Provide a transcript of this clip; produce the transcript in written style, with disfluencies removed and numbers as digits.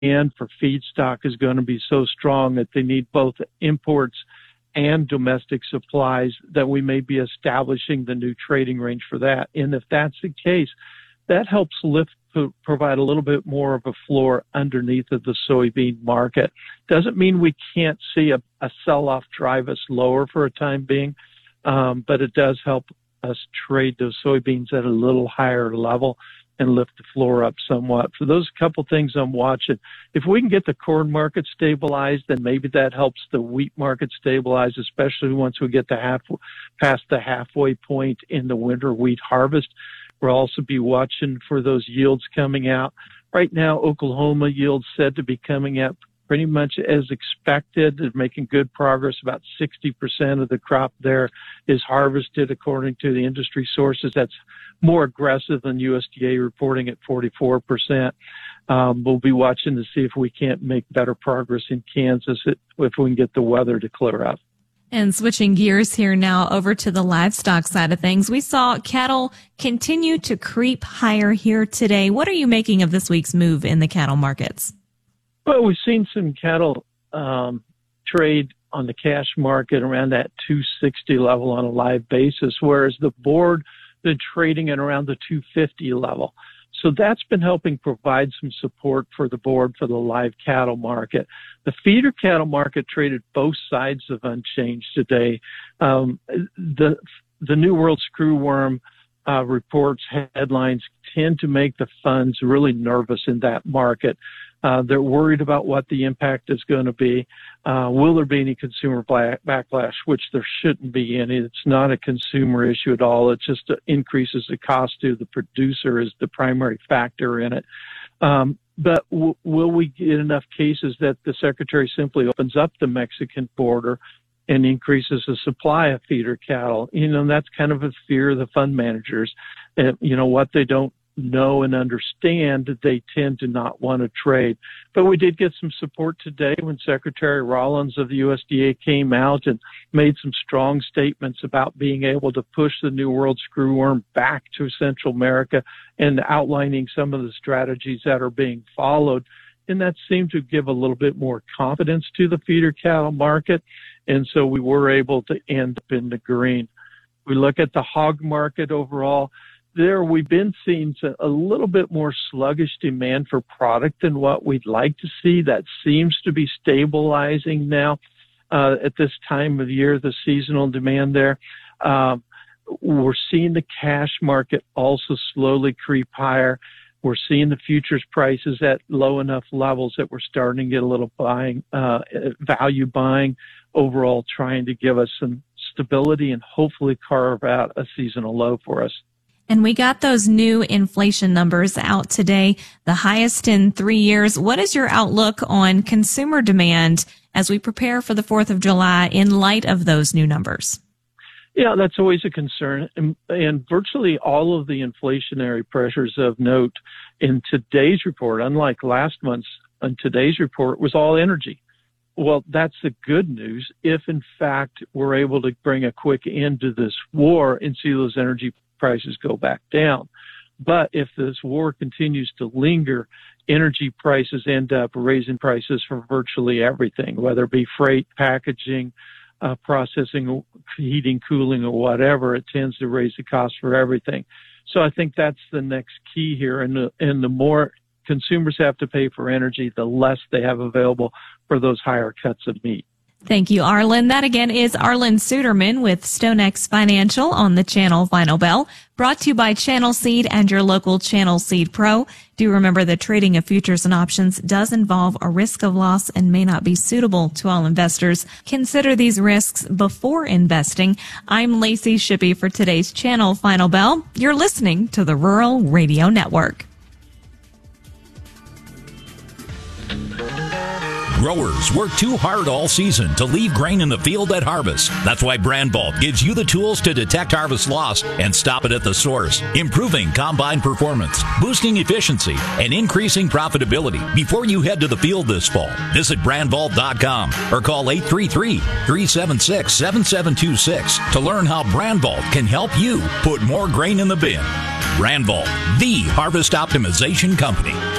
demand for feedstock is going to be so strong that they need both imports and domestic supplies, that we may be establishing the new trading range for that. And if that's the case, that helps provide a little bit more of a floor underneath of the soybean market. Doesn't mean we can't see a sell-off drive us lower for a time being, but it does help us trade those soybeans at a little higher level and lift the floor up somewhat. For those couple things I'm watching, if we can get the corn market stabilized, then maybe that helps the wheat market stabilize, especially once we get past the halfway point in the winter wheat harvest. We'll also be watching for those yields coming out. Right now, Oklahoma yields said to be coming out pretty much as expected. They're making good progress. About 60% of the crop there is harvested according to the industry sources. That's more aggressive than USDA reporting at 44%. We'll be watching to see if we can't make better progress in Kansas if we can get the weather to clear up. And switching gears here now over to the livestock side of things, we saw cattle continue to creep higher here today. What are you making of this week's move in the cattle markets? Well, we've seen some cattle trade on the cash market around that 260 level on a live basis, whereas the board been trading at around the 250 level. So that's been helping provide some support for the board for the live cattle market. The feeder cattle market traded both sides of unchanged today. The New World Screwworm reports headlines tend to make the funds really nervous in that market. They're worried about what the impact is going to be. Will there be any consumer backlash, which there shouldn't be any. It's not a consumer issue at all. It just increases the cost to the producer is the primary factor in it. But will we get enough cases that the secretary simply opens up the Mexican border and increases the supply of feeder cattle? You know, that's kind of a fear of the fund managers. You know, what they don't know and understand, that they tend to not want to trade. But we did get some support today when Secretary Rollins of the USDA came out and made some strong statements about being able to push the New World Screwworm back to Central America and outlining some of the strategies that are being followed. And that seemed to give a little bit more confidence to the feeder cattle market. And so we were able to end up in the green. We look at the hog market overall. There, we've been seeing a little bit more sluggish demand for product than what we'd like to see. That seems to be stabilizing now at this time of year, the seasonal demand there. We're seeing the cash market also slowly creep higher. We're seeing the futures prices at low enough levels that we're starting to get a little value buying overall, trying to give us some stability and hopefully carve out a seasonal low for us. And we got those new inflation numbers out today, the highest in 3 years. What is your outlook on consumer demand as we prepare for the 4th of July in light of those new numbers? Yeah, that's always a concern. And virtually all of the inflationary pressures of note in today's report, unlike last month's, in today's report was all energy. Well, that's the good news. If in fact we're able to bring a quick end to this war and see those energy prices go back down. But if this war continues to linger, energy prices end up raising prices for virtually everything, whether it be freight, packaging, processing, heating, cooling, or whatever. It tends to raise the cost for everything. So I think that's the next key here. And the more consumers have to pay for energy, the less they have available for those higher cuts of meat. Thank you, Arlen. That again is Arlen Suderman with StoneX Financial on the Channel Final Bell, brought to you by Channel Seed and your local Channel Seed Pro. Do remember that trading of futures and options does involve a risk of loss and may not be suitable to all investors. Consider these risks before investing. I'm Lacey Shippey for today's Channel Final Bell. You're listening to the Rural Radio Network. Growers work too hard all season to leave grain in the field at harvest. That's why Brandvolt gives you the tools to detect harvest loss and stop it at the source, improving combine performance, boosting efficiency, and increasing profitability before you head to the field this fall. Visit Brandvolt.com or call 833-376-7726 to learn how Brandvolt can help you put more grain in the bin. Brandvolt, the harvest optimization company.